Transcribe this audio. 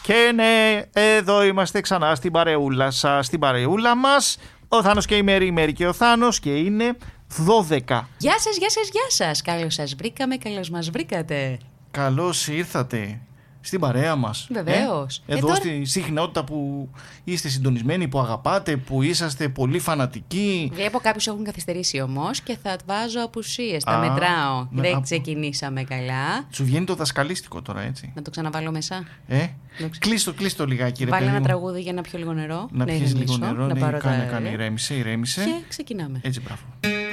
Και ναι, εδώ είμαστε ξανά στην παρεούλα σας, στην παρεούλα μας. Ο Θάνος και η Μέρη, η Μέρη και ο Θάνος, και είναι 12. Γεια σας, γεια σας, γεια σας. Καλώς σας βρήκαμε, καλώς μας βρήκατε. Καλώς ήρθατε στην παρέα μας. Βεβαίως. Εδώ τώρα... στη συχνότητα που είστε συντονισμένοι, που αγαπάτε, που είσαστε πολύ φανατικοί. Βλέπω κάποιους έχουν καθυστερήσει όμως και θα βάζω απουσίες, τα μετράω. Δεν ξεκινήσαμε καλά. Σου βγαίνει το δασκαλίστικο τώρα, έτσι. Να το ξαναβάλω μέσα. Κλείστο λιγάκι, ρε Βάλε παιδί ένα μου. τραγούδι για να πιω λίγο νερό. Να πιεις λίγο νερό, να πάρω κάνε, ηρέμησε. Και ξεκινάμε. Έτσι, μπράβο.